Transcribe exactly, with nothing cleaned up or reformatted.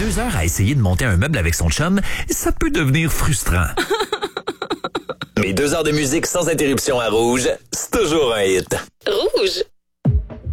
deux heures à essayer de monter un meuble avec son chum, ça peut devenir frustrant. Mais deux heures de musique sans interruption à Rouge, c'est toujours un hit. Rouge.